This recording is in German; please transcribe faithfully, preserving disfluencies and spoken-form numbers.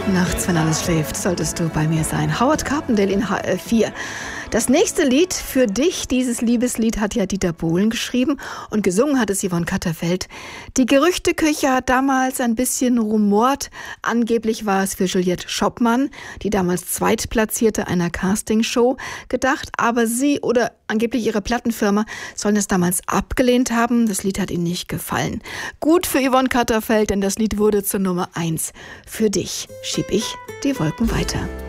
Nachts, wenn alles schläft, solltest du bei mir sein. Howard Carpendale in H L vier. Das nächste Lied für dich, dieses Liebeslied, hat ja Dieter Bohlen geschrieben und gesungen hat es Yvonne Katterfeld. Die Gerüchteküche hat damals ein bisschen rumort. Angeblich war es für Juliette Schoppmann, die damals Zweitplatzierte einer Castingshow, gedacht, aber sie oder angeblich ihre Plattenfirma sollen es damals abgelehnt haben. Das Lied hat ihnen nicht gefallen. Gut für Yvonne Katterfeld, denn das Lied wurde zur Nummer eins. Für dich schieb ich die Wolken weiter.